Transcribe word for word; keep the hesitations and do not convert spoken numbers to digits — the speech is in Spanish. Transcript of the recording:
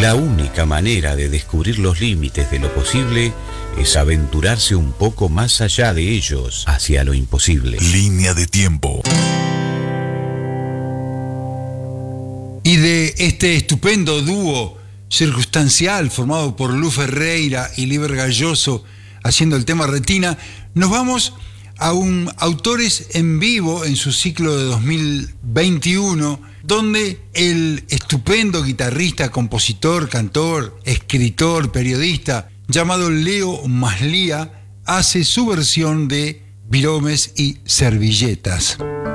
La única manera de descubrir los límites de lo posible es aventurarse un poco más allá de ellos, hacia lo imposible. Línea de tiempo. Y de este estupendo dúo circunstancial formado por Lu Ferreira y Liber Galloso haciendo el tema Retina, nos vamos a un Autores en Vivo en su ciclo de dos mil veintiuno, donde el estupendo guitarrista, compositor, cantor, escritor, periodista llamado Leo Maslía hace su versión de Viromes y Servilletas.